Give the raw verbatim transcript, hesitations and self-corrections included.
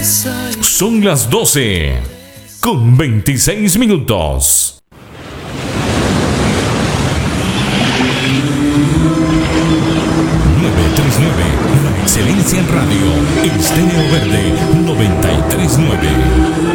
Son las doce con veintiséis minutos. nueve tres nueve, la excelencia en radio. Estéreo Verde noventa y tres nueve.